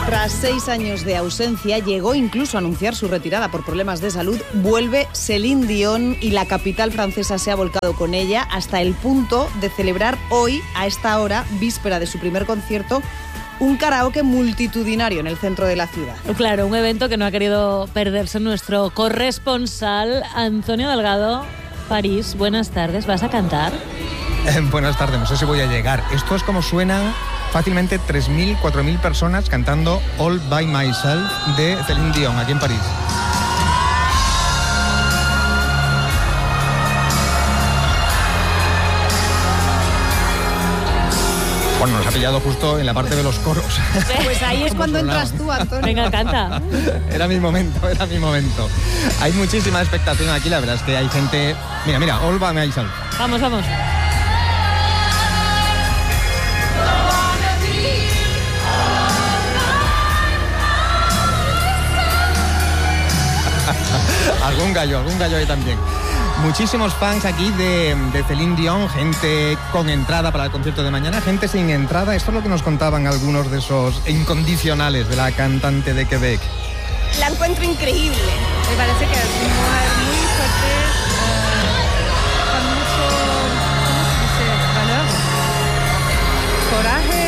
Tras 6 años de ausencia, llegó incluso a anunciar su retirada por problemas de salud, vuelve Céline Dion y la capital francesa se ha volcado con ella hasta el punto de celebrar hoy, a esta hora, víspera de su primer concierto, un karaoke multitudinario en el centro de la ciudad. Claro, un evento que no ha querido perderse nuestro corresponsal Antonio Delgado. París, buenas tardes, ¿vas a cantar? Buenas tardes, no sé si voy a llegar. Esto es como suenan fácilmente 3.000, 4.000 personas cantando All By Myself de Céline Dion aquí en París. Bueno, nos ha pillado justo en la parte de los coros. Pues ahí es cuando entras tú, Antonio. Venga, canta. Era mi momento. Hay muchísima expectación aquí, la verdad es que hay gente... Mira, All By Myself. Vamos. algún gallo ahí también. Muchísimos fans aquí de Céline Dion, gente con entrada para el concierto de mañana, gente sin entrada. Esto es lo que nos contaban algunos de esos incondicionales de la cantante de Quebec. La encuentro increíble. Me parece que es una mujer muy fuerte, con mucho, ¿cómo se dice? Valor, coraje.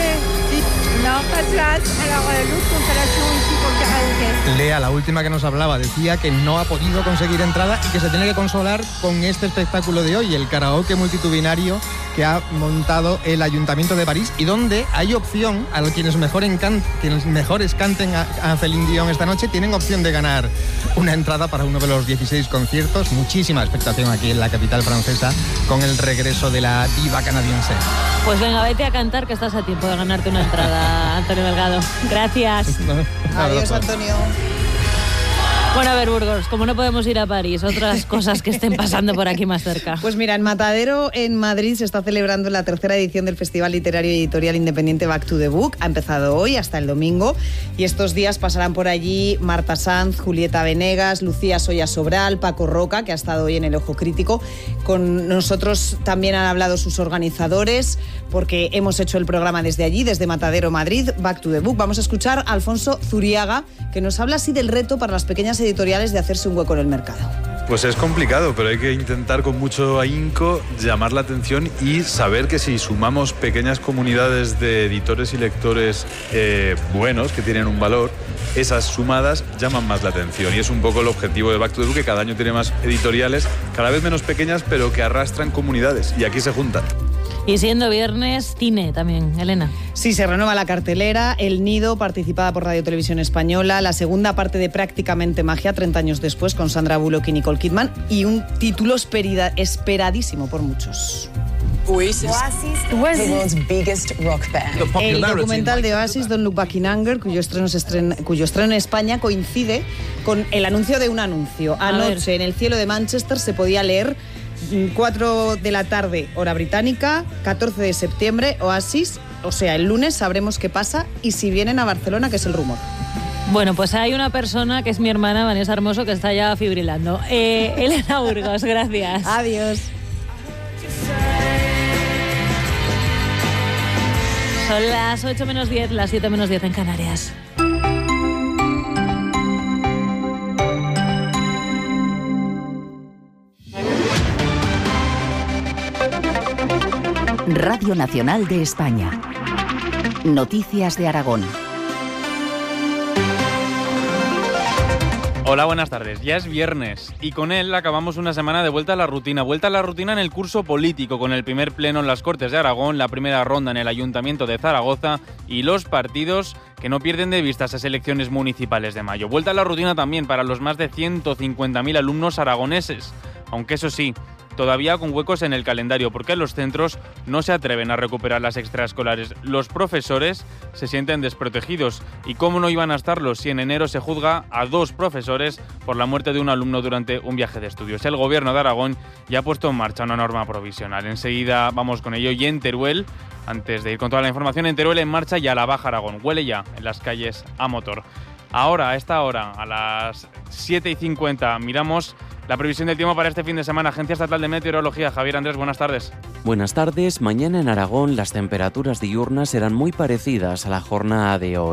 Lea, la última que nos hablaba, decía que no ha podido conseguir entrada y que se tiene que consolar con este espectáculo de hoy, el karaoke multitudinario que ha montado el Ayuntamiento de París y donde hay opción a quienes mejores canten a Céline Dion esta noche, tienen opción de ganar una entrada para uno de los 16 conciertos. Muchísima expectación aquí en la capital francesa con el regreso de la diva canadiense. Pues venga, vete a cantar que estás a tiempo de ganarte una entrada, Antonio Delgado. Gracias. Adiós, Antonio. Bueno, a ver, Burgos, como no podemos ir a París, otras cosas que estén pasando por aquí más cerca. Pues mira, en Matadero, en Madrid, se está celebrando la tercera edición del Festival Literario y Editorial Independiente Back to the Book. Ha empezado hoy hasta el domingo y estos días pasarán por allí Marta Sanz, Julieta Venegas, Lucía Soya Sobral, Paco Roca, que ha estado hoy en el Ojo Crítico. Con nosotros también han hablado sus organizadores, porque hemos hecho el programa desde allí, desde Matadero, Madrid, Back to the Book. Vamos a escuchar a Alfonso Zuriaga, que nos habla así del reto para las pequeñas editoriales de hacerse un hueco en el mercado. Pues es complicado, pero hay que intentar con mucho ahínco llamar la atención y saber que si sumamos pequeñas comunidades de editores y lectores buenos, que tienen un valor, esas sumadas llaman más la atención. Y es un poco el objetivo de Back to the Book, que cada año tiene más editoriales, cada vez menos pequeñas, pero que arrastran comunidades. Y aquí se juntan. Y siendo viernes, cine también, Elena. Sí, se renueva la cartelera, El Nido, participada por Radio Televisión Española, la segunda parte de Prácticamente Magia, 30 años después, con Sandra Bullock y Nicole Kidman, y un título esperadísimo por muchos. Oasis, the world's biggest rock band. El documental de Oasis, Don't Look Back in Anger, cuyo estreno en España coincide con el anuncio de un anuncio. Anoche, en el cielo de Manchester, se podía leer 4 de la tarde, hora británica, 14 de septiembre, Oasis, o sea, el lunes sabremos qué pasa y si vienen a Barcelona, que es el rumor. Bueno, pues hay una persona que es mi hermana, Vanessa Hermoso, que está ya fibrilando. Elena Burgos, gracias. Adiós. Son las 8 menos 10, las 7 menos 10 en Canarias. Radio Nacional de España. Noticias de Aragón. Hola, buenas tardes. Ya es viernes y con él acabamos una semana de vuelta a la rutina. Vuelta a la rutina en el curso político, con el primer pleno en las Cortes de Aragón, la primera ronda en el Ayuntamiento de Zaragoza y los partidos que no pierden de vista esas elecciones municipales de mayo. Vuelta a la rutina también para los más de 150.000 alumnos aragoneses, aunque eso sí, todavía con huecos en el calendario, porque los centros no se atreven a recuperar las extraescolares. Los profesores se sienten desprotegidos. ¿Y cómo no iban a estarlo si en enero se juzga a 2 profesores por la muerte de un alumno durante un viaje de estudios? El Gobierno de Aragón ya ha puesto en marcha una norma provisional. Enseguida vamos con ello. Y en Teruel, antes de ir con toda la información, en Teruel en marcha ya la Baja Aragón. Huele ya en las calles a motor. Ahora, a esta hora, a las 7:50, miramos la previsión del tiempo para este fin de semana. Agencia Estatal de Meteorología. Javier Andrés, buenas tardes. Buenas tardes. Mañana en Aragón las temperaturas diurnas serán muy parecidas a la jornada de hoy.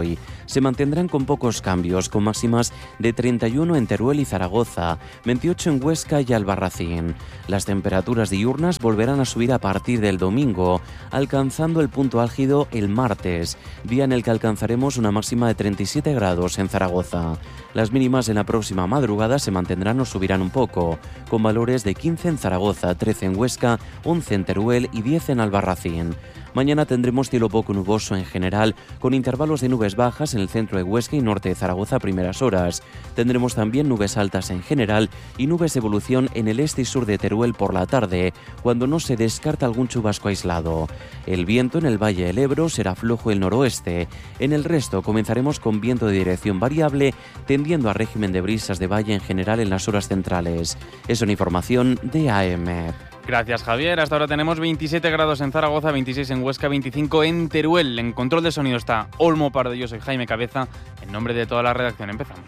se mantendrán con pocos cambios, con máximas de 31 en Teruel y Zaragoza, 28 en Huesca y Albarracín. Las temperaturas diurnas volverán a subir a partir del domingo, alcanzando el punto álgido el martes, día en el que alcanzaremos una máxima de 37 grados en Zaragoza. Las mínimas en la próxima madrugada se mantendrán o subirán un poco, con valores de 15 en Zaragoza, 13 en Huesca, 11 en Teruel y 10 en Albarracín. Mañana tendremos cielo poco nuboso en general, con intervalos de nubes bajas en el centro de Huesca y norte de Zaragoza a primeras horas. Tendremos también nubes altas en general y nubes de evolución en el este y sur de Teruel por la tarde, cuando no se descarta algún chubasco aislado. El viento en el Valle del Ebro será flojo el noroeste. En el resto comenzaremos con viento de dirección variable, tendiendo a régimen de brisas de valle en general en las horas centrales. Es una información de AEMET. Gracias, Javier. Hasta ahora tenemos 27 grados en Zaragoza, 26 en Huesca, 25 en Teruel. En control de sonido está Olmo Pardo, yo soy Jaime Cabeza. En nombre de toda la redacción empezamos.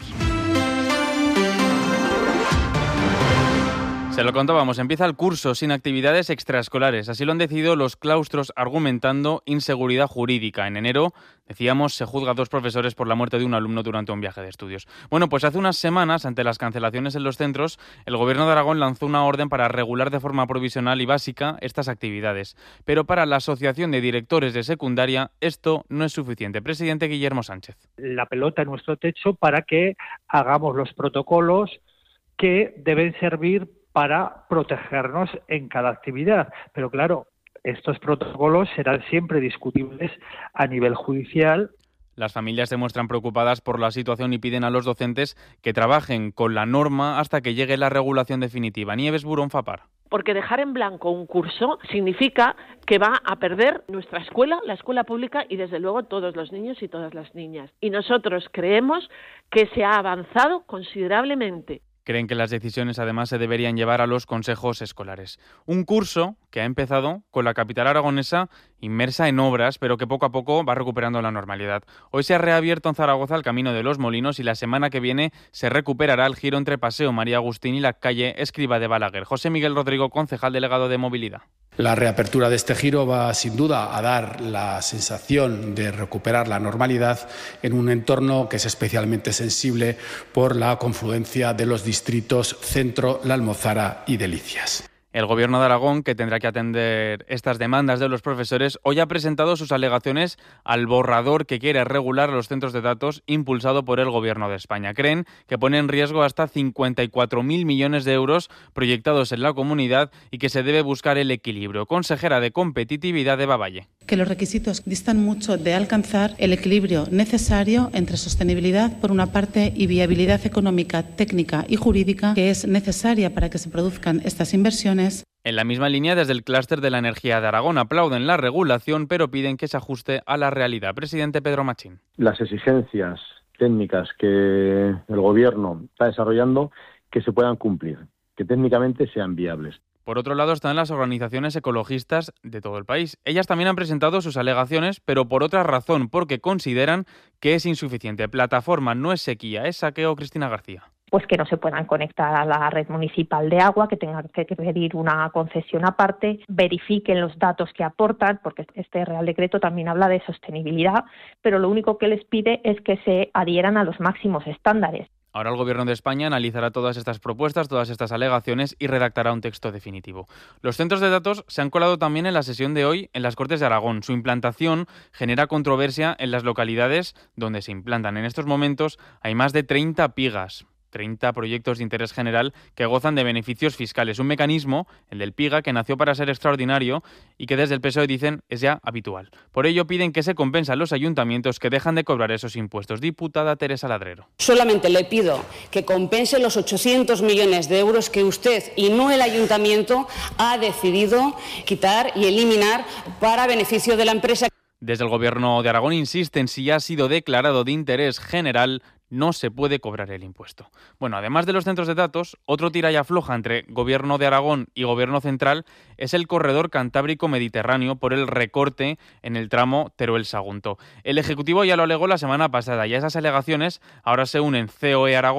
Se lo contábamos, empieza el curso sin actividades extraescolares. Así lo han decidido los claustros argumentando inseguridad jurídica. En enero, decíamos, se juzga a 2 profesores por la muerte de un alumno durante un viaje de estudios. Bueno, pues hace unas semanas, ante las cancelaciones en los centros, el Gobierno de Aragón lanzó una orden para regular de forma provisional y básica estas actividades. Pero para la Asociación de Directores de Secundaria, esto no es suficiente. Presidente Guillermo Sánchez. La pelota en nuestro techo para que hagamos los protocolos que deben servir para protegernos en cada actividad. Pero claro, estos protocolos serán siempre discutibles a nivel judicial. Las familias se muestran preocupadas por la situación y piden a los docentes que trabajen con la norma hasta que llegue la regulación definitiva. Nieves Burón Fapar. Porque dejar en blanco un curso significa que va a perder nuestra escuela, la escuela pública y desde luego todos los niños y todas las niñas. Y nosotros creemos que se ha avanzado considerablemente. Creen que las decisiones además se deberían llevar a los consejos escolares. Un curso que ha empezado con la capital aragonesa inmersa en obras, pero que poco a poco va recuperando la normalidad. Hoy se ha reabierto en Zaragoza el Camino de los Molinos y la semana que viene se recuperará el giro entre Paseo María Agustín y la calle Escriba de Balaguer. José Miguel Rodrigo, concejal delegado de Movilidad. La reapertura de este giro va sin duda a dar la sensación de recuperar la normalidad en un entorno que es especialmente sensible por la confluencia de los distritos Centro, La Almozara y Delicias. El Gobierno de Aragón, que tendrá que atender estas demandas de los profesores, hoy ha presentado sus alegaciones al borrador que quiere regular los centros de datos impulsado por el Gobierno de España. Creen que pone en riesgo hasta 54.000 millones de euros proyectados en la comunidad y que se debe buscar el equilibrio. Consejera de Competitividad de Bavalle. Que los requisitos distan mucho de alcanzar el equilibrio necesario entre sostenibilidad, por una parte, y viabilidad económica, técnica y jurídica, que es necesaria para que se produzcan estas inversiones. En la misma línea, desde el clúster de la energía de Aragón aplauden la regulación, pero piden que se ajuste a la realidad. Presidente Pedro Machín. Las exigencias técnicas que el Gobierno está desarrollando, que se puedan cumplir, que técnicamente sean viables. Por otro lado están las organizaciones ecologistas de todo el país. Ellas también han presentado sus alegaciones, pero por otra razón, porque consideran que es insuficiente. Plataforma no es sequía, es saqueo. Cristina García. Pues que no se puedan conectar a la red municipal de agua, que tengan que pedir una concesión aparte, verifiquen los datos que aportan, porque este Real Decreto también habla de sostenibilidad, pero lo único que les pide es que se adhieran a los máximos estándares. Ahora el Gobierno de España analizará todas estas propuestas, todas estas alegaciones y redactará un texto definitivo. Los centros de datos se han colado también en la sesión de hoy en las Cortes de Aragón. Su implantación genera controversia en las localidades donde se implantan. En estos momentos hay más de 30 PIGAs. 30 proyectos de interés general que gozan de beneficios fiscales. Un mecanismo, el del PIGA, que nació para ser extraordinario y que desde el PSOE dicen es ya habitual. Por ello piden que se compense a los ayuntamientos que dejan de cobrar esos impuestos. Diputada Teresa Ladrero. Solamente le pido que compense los 800 millones de euros que usted y no el ayuntamiento ha decidido quitar y eliminar para beneficio de la empresa. Desde el Gobierno de Aragón insisten, si ya ha sido declarado de interés general, no se puede cobrar el impuesto. Bueno, además de los centros de datos, otro tira y afloja entre Gobierno de Aragón y Gobierno central es el corredor cantábrico-mediterráneo por el recorte en el tramo Teruel-Sagunto. El Ejecutivo ya lo alegó la semana pasada y a esas alegaciones ahora se unen COE Aragón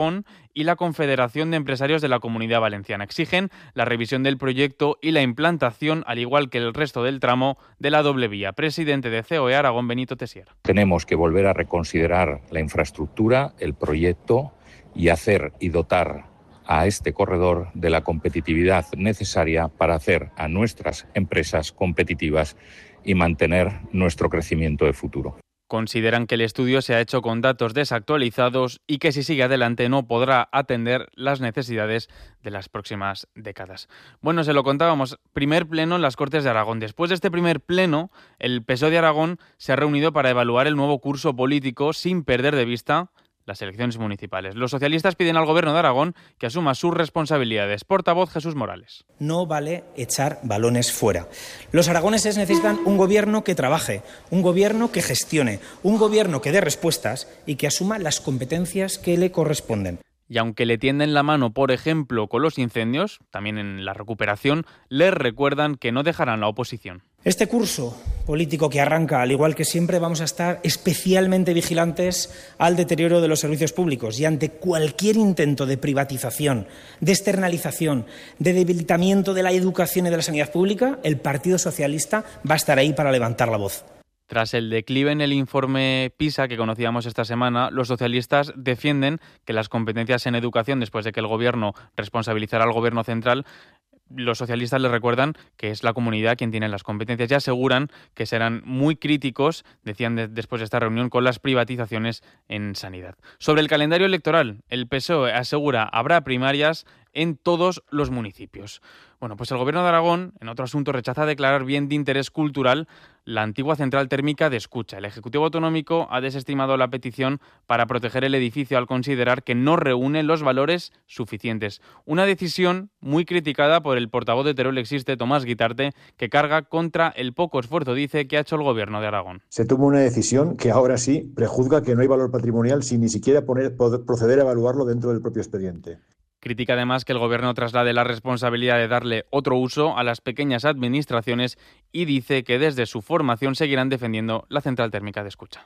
y la Confederación de Empresarios de la Comunidad Valenciana. Exigen la revisión del proyecto y la implantación, al igual que el resto del tramo, de la doble vía. Presidente de COE Aragón, Benito Tessier. Tenemos que volver a reconsiderar la infraestructura, el proyecto y hacer y dotar a este corredor de la competitividad necesaria para hacer a nuestras empresas competitivas y mantener nuestro crecimiento de futuro. Consideran que el estudio se ha hecho con datos desactualizados y que si sigue adelante no podrá atender las necesidades de las próximas décadas. Bueno, se lo contábamos, primer pleno en las Cortes de Aragón. Después de este primer pleno, el PSOE de Aragón se ha reunido para evaluar el nuevo curso político sin perder de vista las elecciones municipales. Los socialistas piden al Gobierno de Aragón que asuma sus responsabilidades. Portavoz Jesús Morales. No vale echar balones fuera. Los aragoneses necesitan un gobierno que trabaje, un gobierno que gestione, un gobierno que dé respuestas y que asuma las competencias que le corresponden. Y aunque le tienden la mano, por ejemplo, con los incendios, también en la recuperación, les recuerdan que no dejarán la oposición. Este curso político que arranca, al igual que siempre, vamos a estar especialmente vigilantes al deterioro de los servicios públicos y ante cualquier intento de privatización, de externalización, de debilitamiento de la educación y de la sanidad pública, el Partido Socialista va a estar ahí para levantar la voz. Tras el declive en el informe PISA que conocíamos esta semana, los socialistas defienden que las competencias en educación, después de que el Gobierno responsabilizara al Gobierno central, los socialistas les recuerdan que es la comunidad quien tiene las competencias y aseguran que serán muy críticos, decían después de esta reunión, con las privatizaciones en sanidad. Sobre el calendario electoral, el PSOE asegura habrá primarias en todos los municipios. Bueno, pues el Gobierno de Aragón, en otro asunto, rechaza declarar bien de interés cultural la antigua central térmica de Escucha. El Ejecutivo Autonómico ha desestimado la petición para proteger el edificio al considerar que no reúne los valores suficientes. Una decisión muy criticada por el portavoz de Teruel Existe, Tomás Guitarte, que carga contra el poco esfuerzo, dice, que ha hecho el Gobierno de Aragón. Se toma una decisión que ahora sí prejuzga que no hay valor patrimonial sin ni siquiera proceder a evaluarlo dentro del propio expediente. Critica además que el Gobierno traslade la responsabilidad de darle otro uso a las pequeñas administraciones y dice que desde su formación seguirán defendiendo la central térmica de Escucha.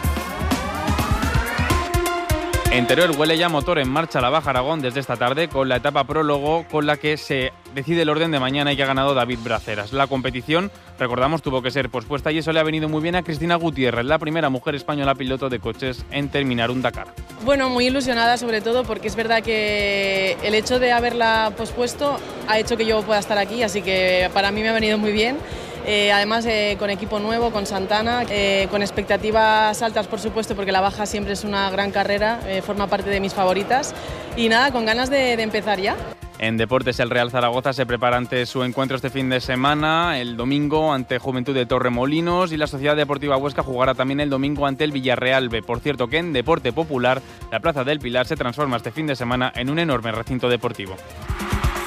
En Teruel huele ya motor en marcha la Baja Aragón desde esta tarde con la etapa prólogo con la que se decide el orden de mañana y que ha ganado David Braceras. La competición, recordamos, tuvo que ser pospuesta y eso le ha venido muy bien a Cristina Gutiérrez, la primera mujer española piloto de coches en terminar un Dakar. Bueno, muy ilusionada sobre todo porque es verdad que el hecho de haberla pospuesto ha hecho que yo pueda estar aquí, así que para mí me ha venido muy bien. Además con equipo nuevo, con Santana, con expectativas altas por supuesto porque la Baja siempre es una gran carrera, forma parte de mis favoritas y nada, con ganas de empezar ya. En deportes, el Real Zaragoza se prepara ante su encuentro este fin de semana, el domingo ante Juventud de Torremolinos, y la Sociedad Deportiva Huesca jugará también el domingo ante el Villarreal B. Por cierto que en deporte popular, la Plaza del Pilar se transforma este fin de semana en un enorme recinto deportivo.